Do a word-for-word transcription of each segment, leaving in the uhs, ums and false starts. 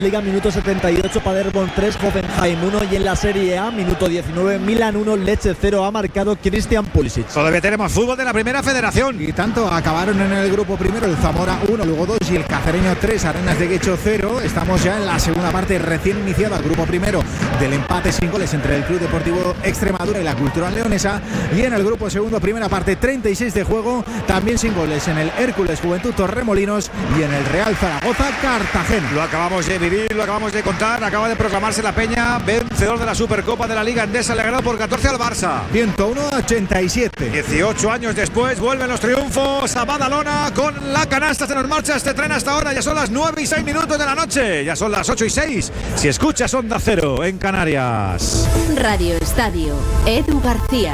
Liga, minuto setenta y ocho, Paderborn tres, Hoffenheim uno, y en la Serie A, minuto diecinueve, Milan uno, Lecce cero, ha marcado Christian Pulisic. Todavía tenemos fútbol de la Primera Federación. Y tanto, acabaron en el grupo primero el Zamora uno, luego dos y el Cacereño tres, Arenas de Guecho cero. Estamos ya en la segunda parte recién iniciada, grupo primero del empate sin goles entre el Club Deportivo Extremadura y la Cultural Leonesa. Y en el grupo segundo, primera parte, treinta y seis de juego, también sin goles en el Hércules Juventud Torremolinos y en el Real Zaragoza Cartagena. Lo acabamos de vivir, lo acabamos de contar. Acaba de proclamarse la Peña vencedor de la Supercopa de la Liga Endesa. Le ha ganado por catorce al Barça. ciento uno a ochenta y siete. dieciocho años después vuelven los triunfos a Badalona con la canasta. Se nos marcha este tren hasta ahora. Ya son las nueve y seis minutos de la noche. Ya son las ocho y seis. Si escuchas Onda Cero en Canarias. Radio Estadio, Edu García.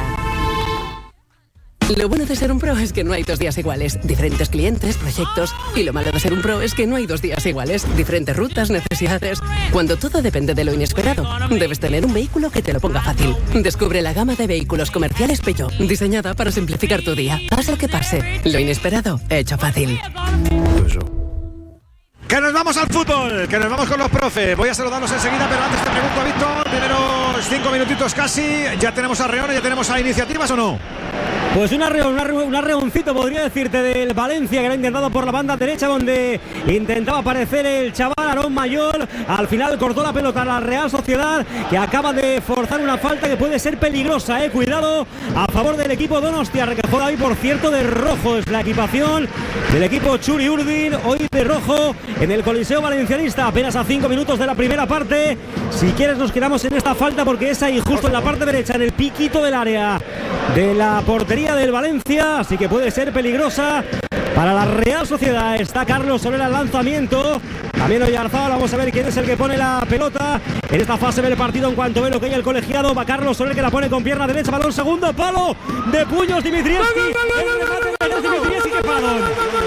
Lo bueno de ser un pro es que no hay dos días iguales. Diferentes clientes, proyectos. Y lo malo de ser un pro es que no hay dos días iguales. Diferentes rutas, necesidades. Cuando todo depende de lo inesperado, debes tener un vehículo que te lo ponga fácil. Descubre la gama de vehículos comerciales Peugeot, diseñada para simplificar tu día. Pase lo que pase, lo inesperado, hecho fácil. Que nos vamos al fútbol, que nos vamos con los profes. Voy a saludarlos enseguida, pero antes te pregunto a Víctor, primeros cinco minutitos casi. ¿Ya tenemos a Reones, ya tenemos a iniciativas o no? Pues un arreón, un arreón, un arreoncito podría decirte del Valencia, que era intentado por la banda derecha, donde intentaba aparecer el chaval Aarón Mayol. Al final cortó la pelota a la Real Sociedad, que acaba de forzar una falta que puede ser peligrosa, eh. Cuidado, a favor del equipo Donostia, que juega hoy, por cierto, de rojo. Es la equipación del equipo Churi Urdin, hoy de rojo en el Coliseo Valencianista. Apenas a cinco minutos de la primera parte. Si quieres nos quedamos en esta falta, porque es ahí justo en la parte derecha, en el piquito del área de la portería del Valencia, así que puede ser peligrosa para la Real Sociedad. Está Carlos Soler al lanzamiento, también Oyarzábal. Vamos a ver quién es el que pone la pelota en esta fase del partido. En cuanto ve lo que hay el colegiado, va Carlos Soler, que la pone con pierna derecha, balón segundo palo de puños Dimitrievski, Dimitrievski, que balón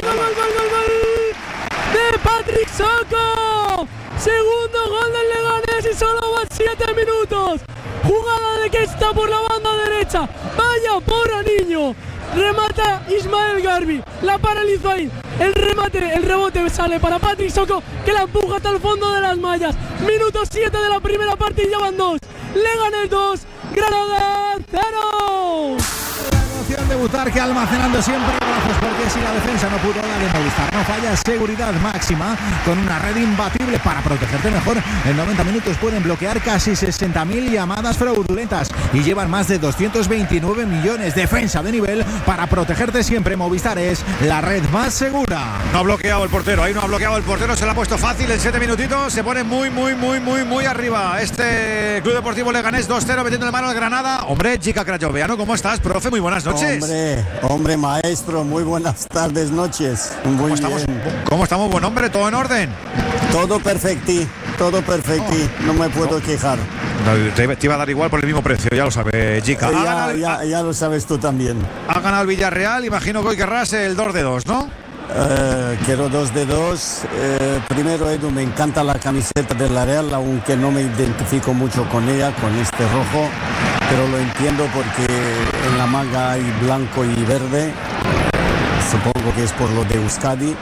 de Patrick Soko, segundo gol del Leganés y solo van siete minutos. Jugada de que está por la banda derecha, vaya por niño, remata Ismael Garbi, la paralizó ahí, el remate, el rebote sale para Patrick Soko, que la empuja hasta el fondo de las mallas. Minuto siete de la primera parte y ya van dos. Leganés dos, Granada cero. Debutar, que almacenando siempre brazos, porque si la defensa no pudo dar en Movistar, no falla, seguridad máxima con una red imbatible para protegerte mejor. En noventa minutos pueden bloquear casi sesenta mil llamadas fraudulentas y llevan más de doscientos veintinueve millones. Defensa de nivel para protegerte siempre. Movistar es la red más segura. No ha bloqueado el portero, ahí no ha bloqueado el portero, se la ha puesto fácil en siete minutitos. Se pone muy, muy, muy, muy, muy arriba este Club Deportivo Leganés, dos cero, metiendo la mano al Granada. Hombre, Chica Crayoveano, ¿cómo estás, profe? Muy buenas noches. Hombre, hombre maestro, muy buenas tardes, noches. Muy ¿Cómo estamos? bien. ¿Cómo estamos, buen hombre? ¿Todo en orden? Todo perfecti, todo perfecti, oh. no me puedo no. quejar. No, te, te iba a dar igual por el mismo precio, ya lo sabes, Chica. Eh, ya, ya, ya lo sabes tú también. Ha ganado el Villarreal, imagino que hoy querrás el dos de dos, ¿no? Uh, quiero dos de dos. Uh, primero, Edu, me encanta la camiseta de la Real, aunque no me identifico mucho con ella, con este rojo, pero lo entiendo porque en la manga hay blanco y verde. Supongo que es por lo de Euskadi.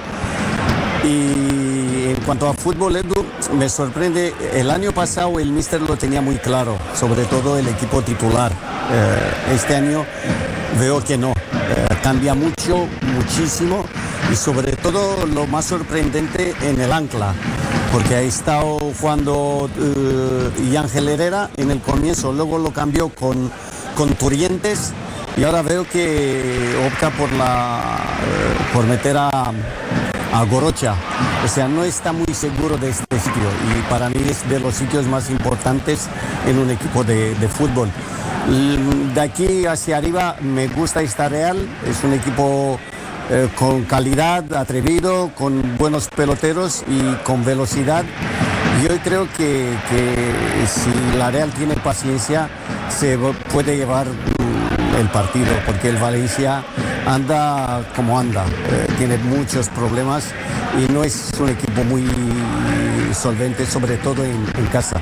Y en cuanto a fútbol, Edu, me sorprende. El año pasado el míster lo tenía muy claro, sobre todo el equipo titular. Uh, este año veo que no. Uh, cambia mucho, muchísimo. Y sobre todo lo más sorprendente en el ancla, porque ha estado jugando uh, Ángel Herrera en el comienzo, luego lo cambió con, con Turrientes y ahora veo que opta por, la, uh, por meter a, a Gorocha. O sea, no está muy seguro de este sitio y para mí es de los sitios más importantes en un equipo de, de fútbol. De aquí hacia arriba me gusta esta Real, es un equipo Eh, con calidad, atrevido, con buenos peloteros y con velocidad. Yo creo que, que si la Real tiene paciencia se puede llevar el partido, porque el Valencia anda como anda, eh, tiene muchos problemas y no es un equipo muy solvente, sobre todo en, en casa.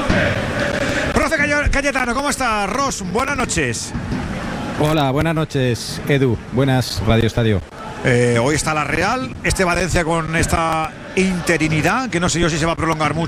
Profe Cayetano, ¿cómo está? Ross, buenas noches. Hola, buenas noches, Edu. Buenas, Radio Estadio. Eh, hoy está la Real, este Valencia con esta interinidad, que no sé yo si se va a prolongar mucho